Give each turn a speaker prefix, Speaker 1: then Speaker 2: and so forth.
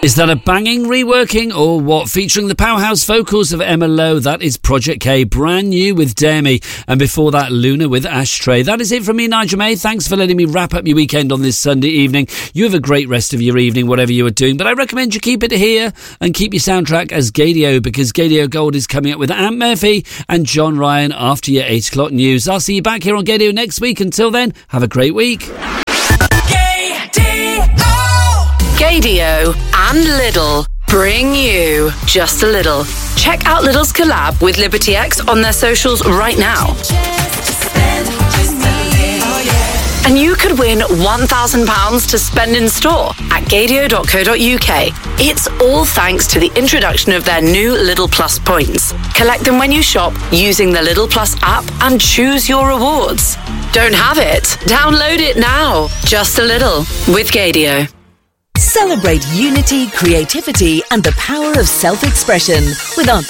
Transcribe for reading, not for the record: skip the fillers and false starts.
Speaker 1: Is that a banging reworking or what? Featuring the powerhouse vocals of Emma Lowe, that is Project K, brand new with Dare Me. And before that, Luna with Ashtray. That is it from me, Nigel May. Thanks for letting me wrap up your weekend on this Sunday evening. You have a great rest of your evening, whatever you are doing. But I recommend you keep it here and keep your soundtrack as Gadio, because Gadio Gold is coming up with Ant Murphy and John Ryan after your 8 o'clock news. I'll see you back here on Gadio next week. Until then, have a great week.
Speaker 2: Gadio and Lidl bring you Just a Little. Check out Lidl's collab with Liberty X on their socials right now. And you could win £1,000 to spend in store at gadio.co.uk. It's all thanks to the introduction of their new Lidl Plus points. Collect them when you shop using the Lidl Plus app and choose your rewards. Don't have it? Download it now. Just a Little with Gadio.
Speaker 3: Celebrate unity, creativity, and the power of self-expression with our